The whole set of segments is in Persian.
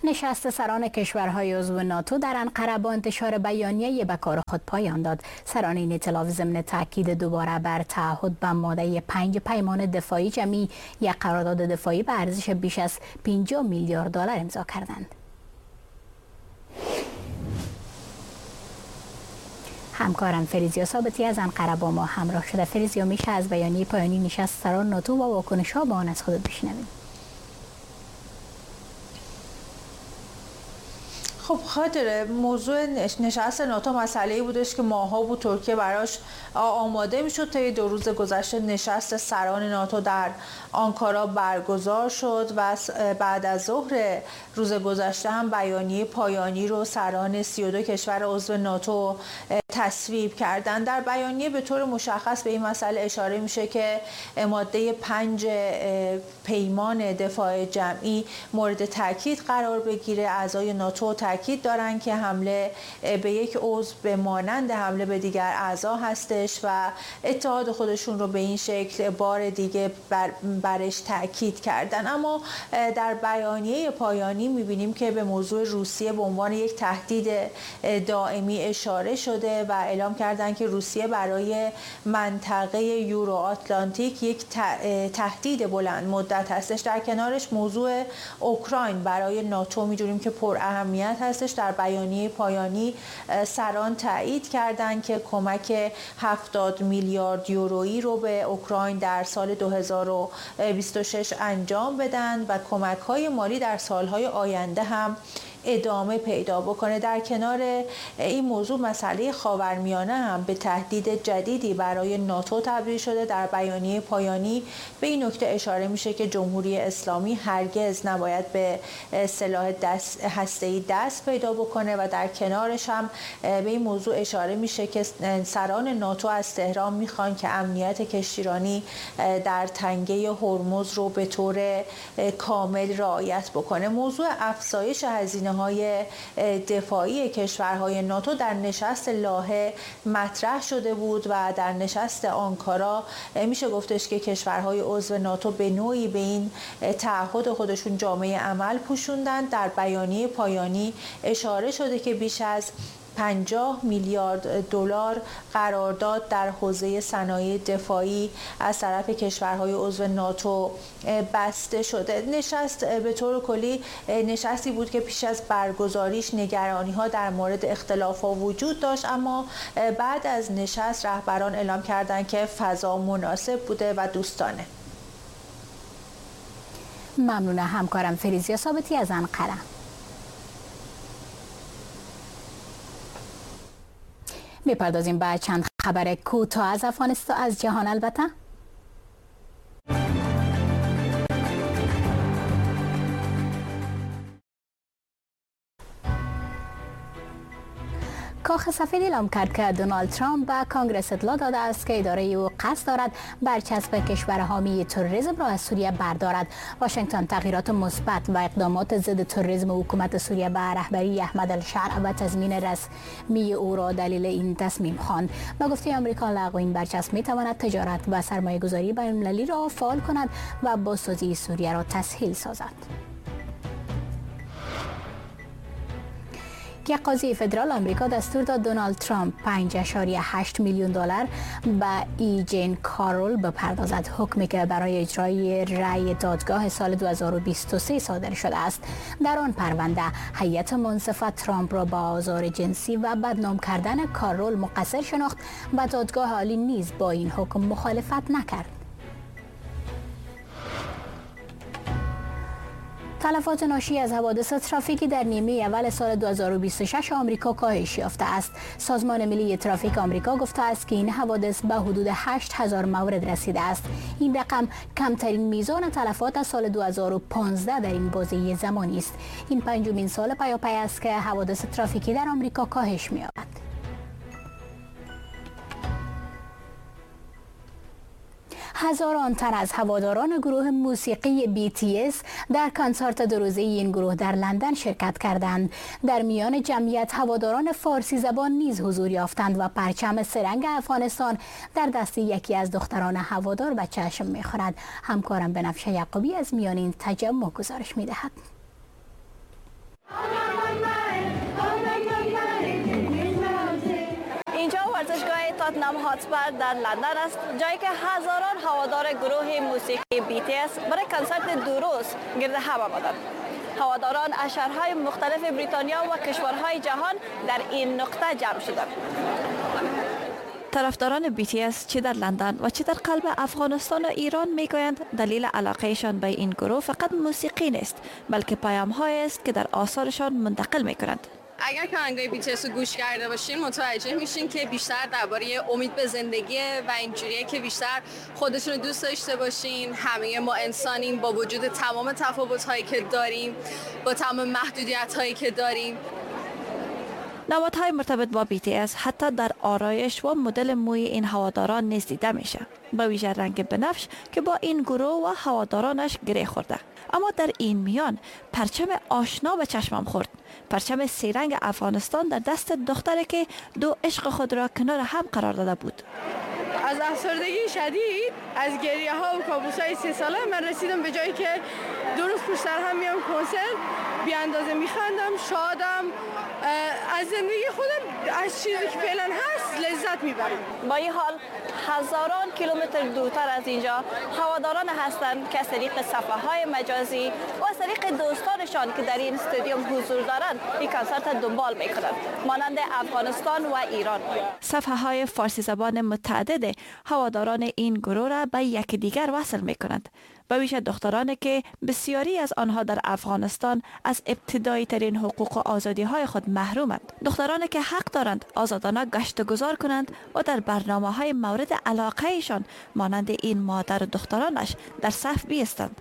نشست سران کشورهای عضو ناتو در انقره با انتشار بیانیه به کار خود پایان داد. سران این ائتلاف ضمن تاکید دوباره بر تعهد به ماده 5 پیمان دفاعی جمعی یک قرارداد دفاعی به ارزش بیش از 50 میلیارد دلار امضا کردند. همکارم فریزیا ثابتی از انقره با ما همراه شده. فریزیا، میشه از بیانیه پایانی نشست سران ناتو و واکنش‌ها به آن از خودت بشنویم؟ خب خاطر موضوع نشست ناتو مسئله‌ای بودش که ماها بود ترکیه براش آماده میشد. طی 2 روز گذشته نشست سران ناتو در آنکارا برگزار شد و بعد از ظهر روز گذشته هم بیانیه پایانی رو سران 32 کشور عضو ناتو تصویب کردن. در بیانیه به طور مشخص به این مسئله اشاره میشه که ماده 5 پیمان دفاع جمعی مورد تاکید قرار بگیره. اعضای ناتو تاکید دارن که حمله به یک عضو به مانند حمله به دیگر اعضا هستش و اتحاد خودشون رو به این شکل بار دیگه برش تاکید کردن. اما در بیانیه پایانی میبینیم که به موضوع روسیه به عنوان یک تهدید دائمی اشاره شده و اعلام کردن که روسیه برای منطقه یورو آتلانتیک یک تهدید بلند مدت هستش. در کنارش موضوع اوکراین برای ناتو می‌دونیم که پر اهمیت هستش. در بیانیه پایانی سران تایید کردند که کمک 70 میلیارد یورویی رو به اوکراین در سال 2026 انجام بدن و کمک‌های مالی در سال‌های آینده هم ادامه پیدا بکنه. در کنار این موضوع مسئله خاورمیانه هم به تهدید جدیدی برای ناتو تبدیل شده. در بیانیه پایانی به این نکته اشاره میشه که جمهوری اسلامی هرگز نباید به سلاح هسته‌ای دست پیدا بکنه و در کنارش هم به این موضوع اشاره میشه که سران ناتو از تهران میخوان که امنیت کشتیرانی در تنگه هرمز رو به طور کامل رعایت بکنه. موضوع افزایش هزینه های دفاعی کشورهای ناتو در نشست لاهه مطرح شده بود و در نشست آنکارا میشه گفتش که کشورهای عضو ناتو به نوعی به این تعهد خودشون جامه عمل پوشوندن. در بیانیه پایانی اشاره شده که بیش از 50 میلیارد دلار قرارداد در حوزه صنایع دفاعی از طرف کشورهای عضو ناتو بسته شده. نشست به طور کلی نشستی بود که پیش از برگزاریش نگرانی‌ها در مورد اختلاف‌ها وجود داشت، اما بعد از نشست رهبران اعلام کردند که فضا مناسب بوده و دوستانه. ممنون همکارم فریزیا ثابتی از انقره. میپردازیم به چند خبر کوتاه از افغانستان، از جهان البته. کاخ سفید اعلام کرد که دونالد ترامپ به کانگرس اطلاع داده است که اداره او قصد دارد برچسب کشور حامی تروریسم را از سوریه بردارد. واشنگتن تغییرات مثبت و اقدامات ضد تروریسم حکومت سوریه به رهبری احمد الشرع و تضمین رسمی او را دلیل این تصمیم خواند. به گفته آمریکا لغو این برچسب میتواند تجارت و سرمایه‌گذاری بین‌المللی را فعال کند و بازسازی سوریه را تسهیل سازد. یک قاضی فدرال آمریکا دستور داد دونالد ترامپ 5.8 میلیون دلار به ایجین کارول بپردازد. حکمی که برای اجرای رأی دادگاه سال 2023 صادر شده است. در آن پرونده هیئت منصفه ترامپ را با آزار جنسی و بدنام کردن کارول مقصر شناخت و دادگاه عالی نیز با این حکم مخالفت نکرد. تلفات ناشی از حوادث ترافیکی در نیمه اول سال 2026 آمریکا کاهش یافته است. سازمان ملی ترافیک آمریکا گفته است که این حوادث به حدود 8000 مورد رسیده است. این رقم کمترین میزان تلفات از سال 2015 در این بازه زمانی است. این پنجمین سال پیاپی است که حوادث ترافیکی در آمریکا کاهش می‌یابد. هزاران تن از هواداران گروه موسیقی BTS در کنسرت 2 روزه این گروه در لندن شرکت کردند. در میان جمعیت هواداران فارسی زبان نیز حضور یافتند و پرچم سه‌رنگ افغانستان در دست یکی از دختران هوادار به چشم می‌خورد. همکارم بنفشه یعقوبی از میان این تجمع گزارش می‌دهد. تاتنام هاتسپر در لندن است، جایی که هزاران هوادار گروه موسیقی BTS برای کنسرت 2 روز گرد هم آمدند. هواداران از شهرهای مختلف بریتانیا و کشورهای جهان در این نقطه جمع شدند. طرفداران BTS چه در لندن و چه در قلب افغانستان و ایران میگویند دلیل علاقهشان به این گروه فقط موسیقی نیست، بلکه پیام‌هایی است که در آثارشان منتقل میکنند. اگر که آهنگای BTS رو گوش کرده باشین متوجه میشین که بیشتر درباره امید به زندگی و اینجوریه که بیشتر خودشون رو دوست داشته باشین. همه ما انسانیم با وجود تمام تفاوت‌هایی که داریم، با تمام محدودیت‌هایی که داریم. نمادهای مرتبط با BTS حتی در آرایش و مدل موی این هواداران نیز دیده میشه، با ویژه رنگ بنفش که با این گروه و هوادارانش گره خورده. اما در این میان پرچم آشنا به چشمم خورد، پرچم سیرنگ افغانستان در دست دختری که 2 عشق خود را کنار هم قرار داده بود. از افسردگی شدید، از گریه ها و کابوس های 3 ساله من رسیدم به جایی که 2 روز پشت سر هم میام کنسرت، بی اندازه میخندم، شادم، از زندگی خودم، از چیزی که فعلا هست لذت میبرم. با این حال هزاران کیلومتر دورتر از اینجا هواداران هستند که از طریق صفحه‌های مجازی و از طریق دوستانشان که در این استادیوم حضور دارند این کنسرت دنبال میکنند، مانند افغانستان و ایران. صفحه‌های فارسی زبان متعدد هواداران این گروه را به یکدیگر وصل میکنند، به ویژه دخترانی که بسیاری از آنها در افغانستان از ابتدایی ترین حقوق و آزادی های خود محرومند. دخترانی که حق دارند آزادانه گشت و گذار کنند و در برنامه های مورد علاقه ایشان مانند این مادر و دخترانش در صف بیستند.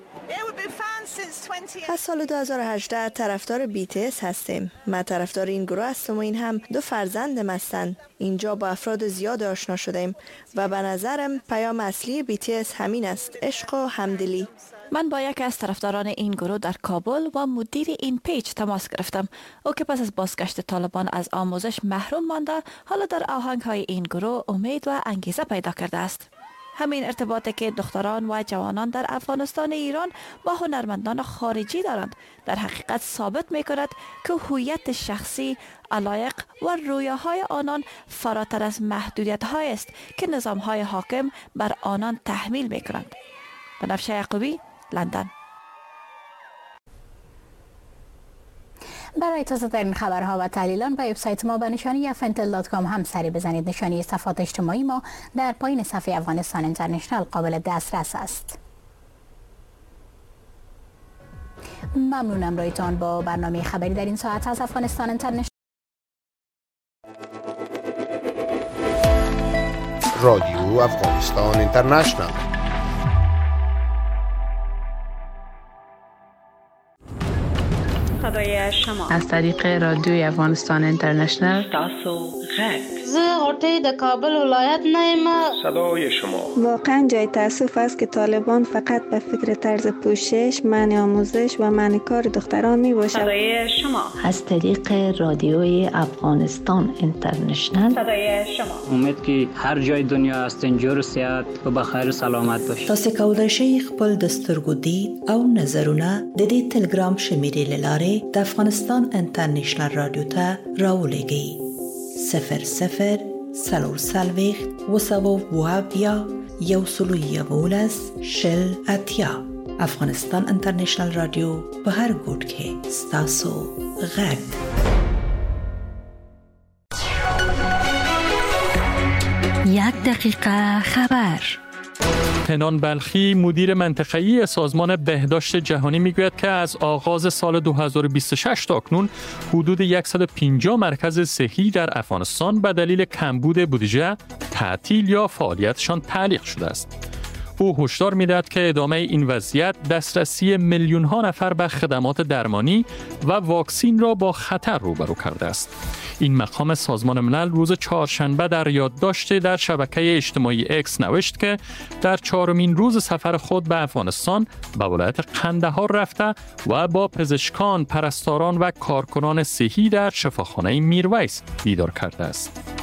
از سال 2018 طرفدار BTS هستیم. من طرفدار این گروه هستم و این هم 2 فرزندم هستند. اینجا با افراد زیاد آشنا شدیم و به نظرم پیام اصلی BTS همین است: عشق و همدلی. من با یکی از طرفداران این گروه در کابل و مدیر این پیج تماس گرفتم. او که پس از بازگشت طالبان از آموزش محروم مانده، حالا در آهنگ‌های این گروه امید و انگیزه پیدا کرده است. همین ارتباطی که دختران و جوانان در افغانستان و ایران با هنرمندان خارجی دارند در حقیقت ثابت می‌کند که هویت شخصی، علایق و رویاهای آنان فراتر از محدودیت‌هایی است که نظام‌های حاکم بر آنان تحمیل می‌کنند. بنفشه یعقوبی، لندن. برای تازه ترین خبرها و تحلیلان به وبسایت ما به نشانی fntel.com هم سری بزنید. نشانی صفحات اجتماعی ما در پایین صفحه افغانستان اینترنشنال قابل دسترس است. ممنونم رایتان با برنامه خبری در این ساعت از افغانستان اینترنشنال. رادیو افغانستان اینترنشنال. صدای شما از طریق رادیوی افغانستان اینترنشنال. تاسو غږ زه غوټۍ د کابل ولایت نه یم. صدای شما. واقعا جای تاسف است که طالبان فقط به فکر طرز پوشش، منع آموزش و منع کار دختران می باشد. صدای شما از طریق رادیوی افغانستان اینترنشنال. صدای شما. امید که هر جای دنیا هستین جور سیادت و بخیر سلامت باشید. تاسو کولای شئ خپل د سترګو دید او نظرونه د دې ټلګرام شمیرې لاره د افغانستان انټرنیشنل رادیو ته راولېږئ. 00 صلوصلوېښت وسوه اوه بیا یو سلو یولس شل اتیا. افغانستان انټرنیشنل رادیو په هر ګوټ کې ستاسو غږ. یک دقیقه خبر. پنهان بلخی مدیر منطقه‌ای سازمان بهداشت جهانی میگوید که از آغاز سال 2026 تا اکنون حدود 150 مرکز صحی در افغانستان به دلیل کمبود بودجه تعطیل یا فعالیتشان تعلیق شده است. او هشدار می‌دهد که ادامه این وضعیت دسترسی میلیون‌ها نفر به خدمات درمانی و واکسین را با خطر روبرو کرده است. این مقام سازمان ملل روز چهارشنبه در یادداشت در شبکه اجتماعی اکس نوشت که در 4مین روز سفر خود به افغانستان به ولایت قندهار رفته و با پزشکان، پرستاران و کارکنان صحی در شفاخانه میرویس دیدار کرده است.